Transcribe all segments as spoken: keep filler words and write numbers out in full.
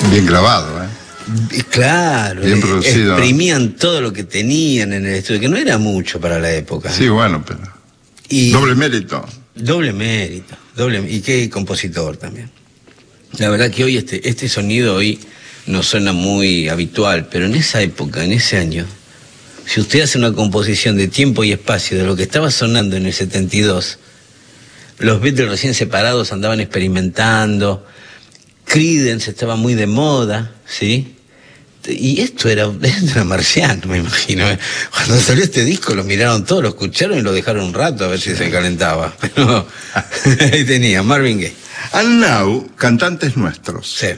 Bien grabado, ¿eh? Claro, bien producido. Exprimían todo lo que tenían en el estudio, que no era mucho para la época. Sí, bueno, pero... Y doble mérito. Doble mérito, doble y qué compositor también. La verdad que hoy este, este sonido hoy no suena muy habitual, pero en esa época, en ese año, si usted hace una composición de tiempo y espacio de lo que estaba sonando en el setenta y dos, los Beatles recién separados andaban experimentando, Creedence estaba muy de moda, ¿sí? Y esto era, esto era marciano, me imagino. Cuando salió este disco lo miraron todos, lo escucharon y lo dejaron un rato a ver si se calentaba. Pero ahí tenía, Marvin Gaye. And now, cantantes nuestros. Sí.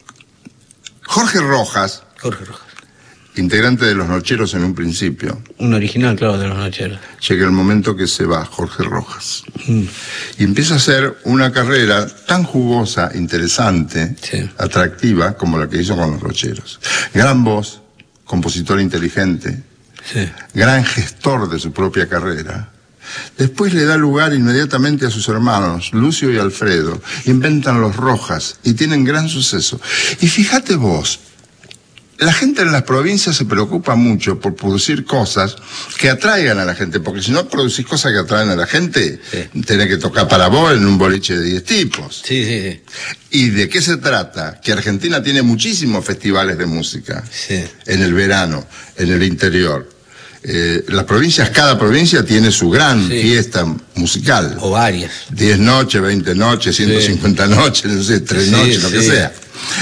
Jorge Rojas. Jorge Rojas. Integrante de Los Nocheros en un principio. Un original, claro, de Los Nocheros. Llega el momento que se va Jorge Rojas. Mm. Y empieza a hacer una carrera tan jugosa, interesante, sí, atractiva, como la que hizo con Los Nocheros. Gran voz, compositor inteligente, sí, gran gestor de su propia carrera. Después le da lugar inmediatamente a sus hermanos, Lucio y Alfredo. Inventan Los Rojas y tienen gran suceso. Y fíjate vos, la gente en las provincias se preocupa mucho por producir cosas que atraigan a la gente, porque si no producís cosas que atraen a la gente, sí, tenés que tocar para vos en un boliche de diez tipos. Sí, sí, sí. ¿Y de qué se trata? Que Argentina tiene muchísimos festivales de música, sí, en el verano, en el interior. Eh, las provincias, cada provincia tiene su gran, sí, fiesta musical. O varias. diez noches, veinte noches, ciento cincuenta, sí, noches, no sé, tres, sí, noches, lo sí, que sea.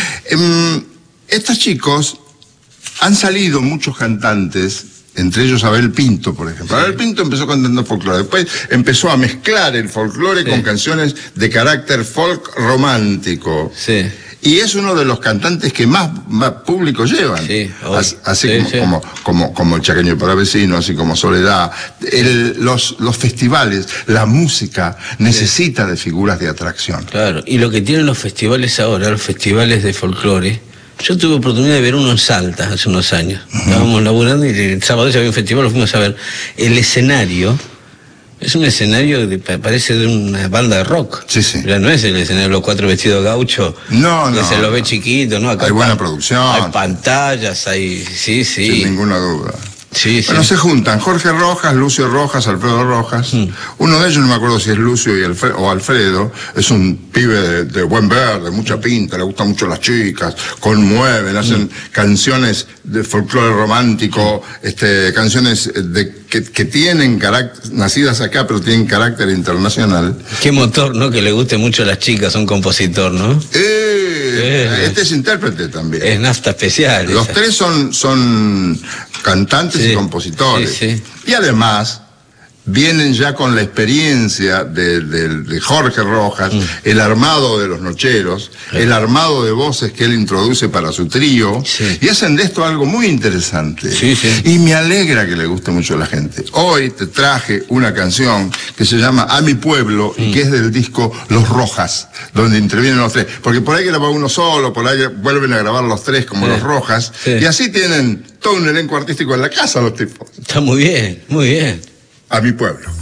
Eh, estos chicos han salido muchos cantantes, entre ellos Abel Pinto, por ejemplo. Sí. Abel Pinto empezó cantando folclore, después empezó a mezclar el folclore, sí, con canciones de carácter folk romántico. Sí. Y es uno de los cantantes que más, más público llevan. Sí, así, así sí, como, sí, como, como, como el Chaqueño para Vecino, así como Soledad. El, los, los festivales, la música necesita, sí, de figuras de atracción. Claro, y lo que tienen los festivales ahora, los festivales de folclore. Yo tuve oportunidad de ver uno en Salta hace unos años. Uh-huh. Estábamos laburando y el sábado ya había un festival, lo fuimos a ver. El escenario es un escenario que parece de una banda de rock. Sí, sí. Ya no es el escenario de Los Cuatro Vestidos Gauchos. No, no. Que se lo ve chiquito, ¿no? Acá hay buena producción. Hay pantallas, hay... Sí, sí. Sin ninguna duda. Sí, bueno, sí, se juntan Jorge Rojas, Lucio Rojas, Alfredo Rojas. Mm. Uno de ellos, no me acuerdo si es Lucio y Alfredo, o Alfredo, es un pibe de, de buen ver, de mucha pinta, le gustan mucho las chicas, conmueven, hacen mm. canciones de folclore romántico, este, canciones de, que, que tienen carácter, nacidas acá, pero tienen carácter internacional. Qué motor, ¿no? Que le guste mucho a las chicas, un compositor, ¿no? Eh, eh, este es intérprete también. Es nafta especial. Los esa. tres son, son cantantes, sí, y compositores. Sí, sí. Y además vienen ya con la experiencia de, de, de Jorge Rojas, mm. el armado de Los Nocheros, sí, el armado de voces que él introduce para su trío, sí, y hacen de esto algo muy interesante. Sí, sí. Y me alegra que le guste mucho a la gente. Hoy te traje una canción que se llama A mi pueblo, mm. y que es del disco Los Rojas, donde intervienen los tres. Porque por ahí graba uno solo, por ahí vuelven a grabar los tres como sí, Los Rojas, sí, y así tienen todo un elenco artístico en la casa los tipos. Está muy bien, muy bien. A mi pueblo.